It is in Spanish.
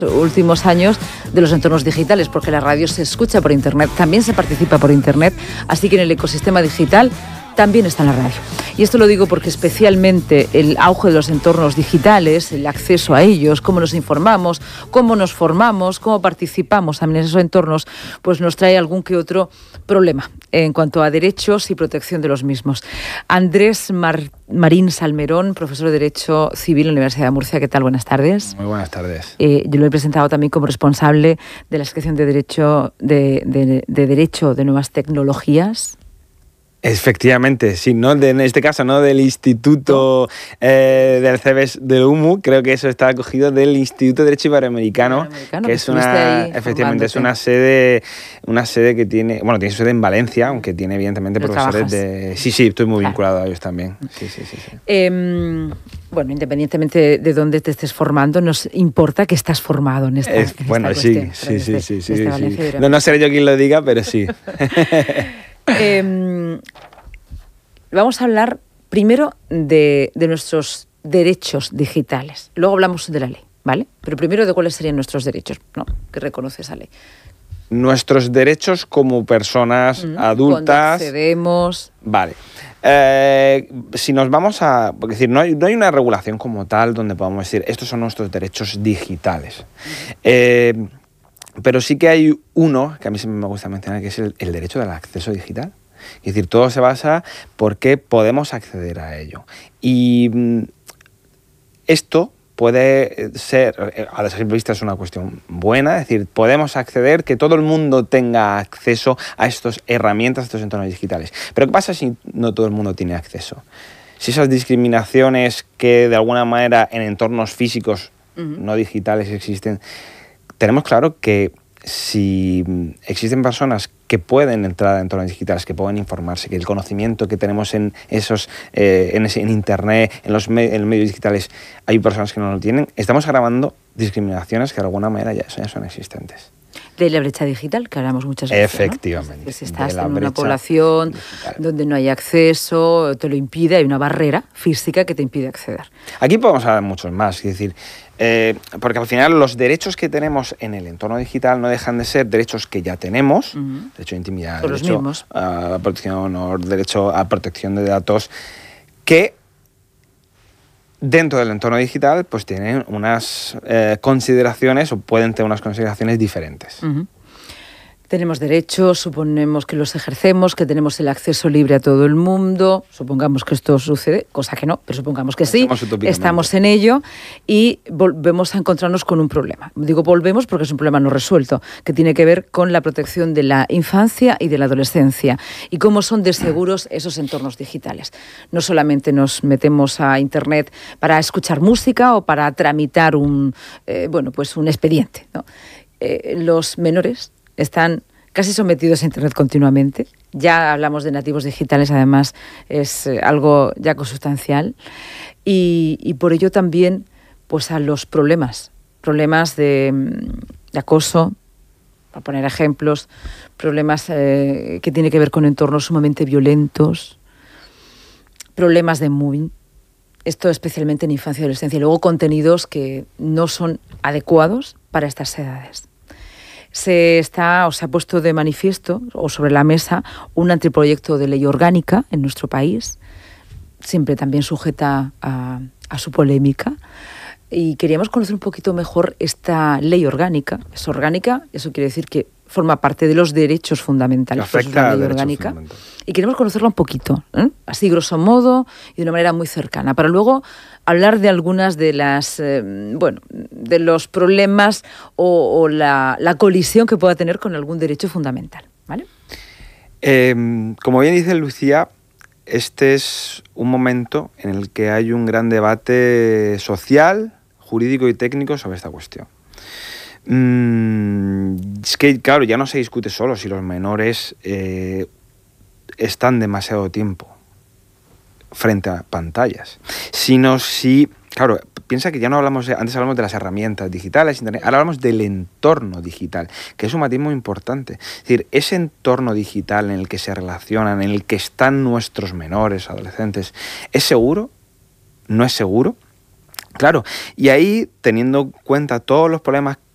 Últimos años de los entornos digitales, porque la radio se escucha por internet, también se participa por internet, así que en el ecosistema digital también está la radio. Y esto lo digo porque especialmente el auge de los entornos digitales, el acceso a ellos, cómo nos informamos, cómo nos formamos, cómo participamos también en esos entornos, pues nos trae algún que otro problema en cuanto a derechos y protección de los mismos. Andrés Marín Salmerón, profesor de Derecho Civil en la Universidad de Murcia. ¿Qué tal? Buenas tardes. Muy buenas tardes. Yo lo he presentado también como responsable de la sección de Derecho de Derecho de Nuevas Tecnologías. Efectivamente, sí, no en este caso no del Instituto del CEBES del UMU, creo que eso está acogido del Instituto de Derecho Iberoamericano, que es efectivamente es una sede que tiene su sede en Valencia, aunque tiene evidentemente profesores de... Sí, estoy muy vinculado a ellos también. Sí. Bueno, independientemente de dónde te estés formando, nos importa que estás formado en esta cuestión. Sí. No seré yo quien lo diga, pero sí. Vamos a hablar primero de nuestros derechos digitales. Luego hablamos de la ley, ¿vale? Pero primero de cuáles serían nuestros derechos, ¿no? Que reconoce esa ley. Nuestros derechos como personas adultas. Cuando accedemos. Vale. Si nos vamos a... Porque decir, no hay una regulación como tal donde podamos decir estos son nuestros derechos digitales. Pero sí que hay uno que a mí siempre me gusta mencionar, que es el derecho del acceso digital. Es decir, todo se basa porque podemos acceder a ello. Y esto puede ser, a la simple vista es una cuestión buena, es decir, podemos acceder, que todo el mundo tenga acceso a estas herramientas, a estos entornos digitales. Pero ¿qué pasa si no todo el mundo tiene acceso? Si esas discriminaciones que de alguna manera en entornos físicos no digitales existen, tenemos claro que si existen personas que pueden entrar a entornos digitales, que pueden informarse, que el conocimiento que tenemos en Internet, en los medios digitales, hay personas que no lo tienen, estamos agravando discriminaciones que de alguna manera ya son existentes. De la brecha digital, que hablamos muchas veces. Efectivamente. ¿No? Si estás en una población digital donde no hay acceso, te lo impide, hay una barrera física que te impide acceder. Aquí podemos hablar muchos más, es decir, porque al final los derechos que tenemos en el entorno digital no dejan de ser derechos que ya tenemos, derecho a intimidad, derecho a protección o derecho a protección de datos, que dentro del entorno digital pues tienen unas consideraciones o pueden tener unas consideraciones diferentes. Tenemos derechos, suponemos que los ejercemos, que tenemos el acceso libre a todo el mundo, supongamos que esto sucede, cosa que no, pero supongamos que sí, estamos en ello y volvemos a encontrarnos con un problema. Digo volvemos porque es un problema no resuelto, que tiene que ver con la protección de la infancia y de la adolescencia y cómo son de seguros esos entornos digitales. No solamente nos metemos a Internet para escuchar música o para tramitar un expediente, ¿no? Los menores están casi sometidos a Internet continuamente. Ya hablamos de nativos digitales, además es algo ya consustancial. Y por ello también pues a los problemas de acoso, para poner ejemplos, problemas que tienen que ver con entornos sumamente violentos, problemas de mobbing. Esto especialmente en infancia y adolescencia. Y luego contenidos que no son adecuados para estas edades. Se ha puesto de manifiesto o sobre la mesa un anteproyecto de ley orgánica en nuestro país, siempre también sujeta a su polémica, y queríamos conocer un poquito mejor esta ley orgánica. Es orgánica, eso quiere decir que forma parte de los derechos fundamentales. Afecta a la ley orgánica. Y queremos conocerla un poquito, así grosso modo y de una manera muy cercana, para luego hablar de algunas de las de los problemas o la colisión que pueda tener con algún derecho fundamental, ¿vale? Como bien dice Lucía, este es un momento en el que hay un gran debate social, jurídico y técnico sobre esta cuestión. Es que, claro, ya no se discute solo si los menores están demasiado tiempo frente a pantallas, sino si, claro, piensa que ya no hablamos, antes hablamos de las herramientas digitales, Internet, ahora hablamos del entorno digital, que es un matiz muy importante. Es decir, ese entorno digital en el que se relacionan, en el que están nuestros menores, adolescentes, ¿es seguro? ¿No es seguro? Claro, y ahí, teniendo en cuenta todos los problemas